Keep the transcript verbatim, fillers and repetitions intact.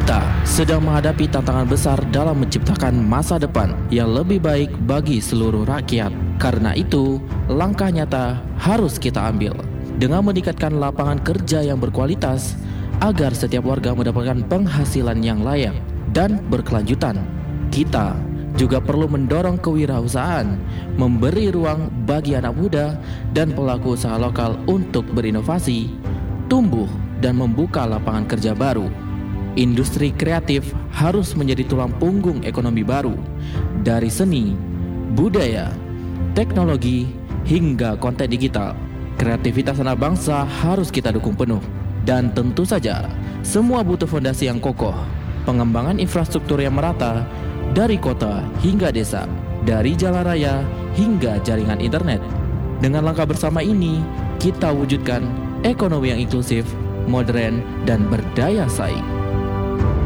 Kita sedang menghadapi tantangan besar dalam menciptakan masa depan yang lebih baik bagi seluruh rakyat. Karena itu, langkah nyata harus kita ambil dengan meningkatkan lapangan kerja yang berkualitas agar setiap warga mendapatkan penghasilan yang layak dan berkelanjutan. Kita juga perlu mendorong kewirausahaan, memberi ruang bagi anak muda dan pelaku usaha lokal untuk berinovasi, tumbuh dan membuka lapangan kerja baru. Industri kreatif harus menjadi tulang punggung ekonomi baru, dari seni, budaya, teknologi, hingga konten digital. Kreativitas anak bangsa harus kita dukung penuh. Dan tentu saja, semua butuh fondasi yang kokoh, pengembangan infrastruktur yang merata, dari kota hingga desa, dari jalan raya hingga jaringan internet. Dengan langkah bersama ini, kita wujudkan ekonomi yang inklusif, modern, dan berdaya saing.